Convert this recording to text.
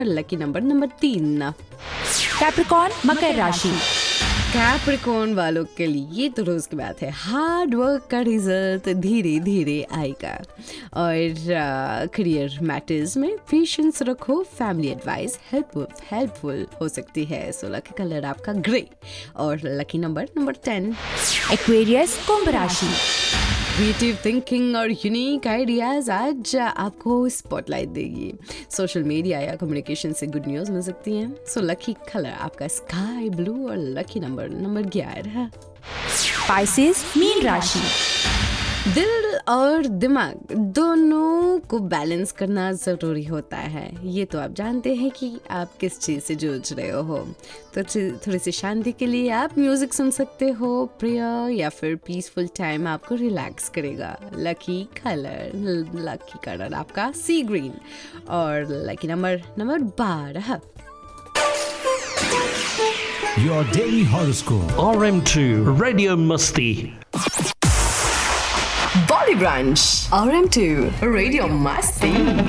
Lucky number 3। Capricorn मकर राशि। Capricorn वालों के लिए ये तो रोज की बात है, हार्ड वर्क का रिजल्ट धीरे धीरे आएगा। और करियर मैटर्स में पेशेंस रखो, फैमिली एडवाइस हेल्पफुल हो सकती है। सो लकी कलर आपका ग्रे और लकी नंबर 10। एक्वेरियस कुंभ राशि। क्रिएटिव थिंकिंग और यूनिक आइडियाज आज आपको स्पॉटलाइट देगी। सोशल मीडिया या कम्युनिकेशन से गुड न्यूज़ मिल सकती हैं। सो लकी कलर आपका स्काई ब्लू और लकी नंबर 11। पाइसेस मीन राशि। दिल और दिमाग दोनों को बैलेंस करना ज़रूरी होता है। ये तो आप जानते हैं कि आप किस चीज़ से जूझ रहे हो। तो थोड़ी सी शांति के लिए आप म्यूज़िक सुन सकते हो, प्रेयर या फिर पीसफुल टाइम आपको रिलैक्स करेगा। लकी कलर आपका सी ग्रीन और lucky number 12। Your daily horoscope. RM2 Radio Musti. Body Brunch RM2 Radio Masti.